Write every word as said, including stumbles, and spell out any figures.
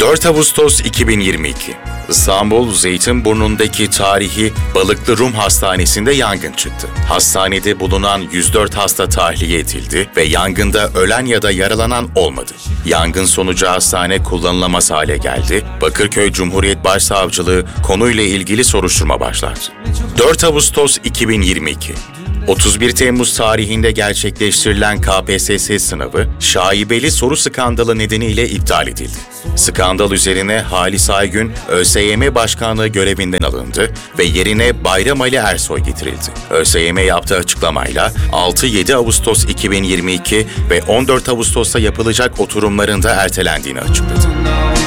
dört Ağustos iki bin yirmi iki. İstanbul Zeytinburnu'ndaki tarihi Balıklı Rum Hastanesi'nde yangın çıktı. Hastanede bulunan yüz dört hasta tahliye edildi ve yangında ölen ya da yaralanan olmadı. Yangın sonucu hastane kullanılamaz hale geldi. Bakırköy Cumhuriyet Başsavcılığı konuyla ilgili soruşturma başlattı. dört Ağustos iki bin yirmi iki. otuz bir Temmuz tarihinde gerçekleştirilen K P S S sınavı, şaibeli soru skandalı nedeniyle iptal edildi. Skandal üzerine Halis Aygün, ÖSYM Başkanlığı görevinden alındı ve yerine Bayram Ali Ersoy getirildi. ÖSYM yaptığı açıklamayla altı yedi Ağustos iki bin yirmi iki ve on dört Ağustos'ta yapılacak oturumlarında ertelendiğini açıkladı.